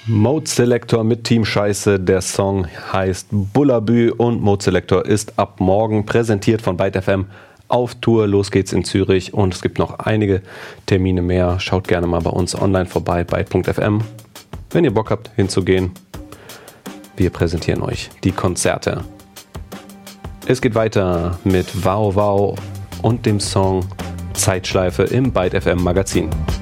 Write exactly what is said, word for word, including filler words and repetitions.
Mode Selector mit Team Scheiße. Der Song heißt Bullabü und Mode Selector ist ab morgen präsentiert von Byte F M auf Tour. Los geht's in Zürich und es gibt noch einige Termine mehr. Schaut gerne mal bei uns online vorbei, byte punkt f m, wenn ihr Bock habt hinzugehen. Wir präsentieren euch die Konzerte. Es geht weiter mit Wow Wow und dem Song Zeitschleife im Byte F M Magazin.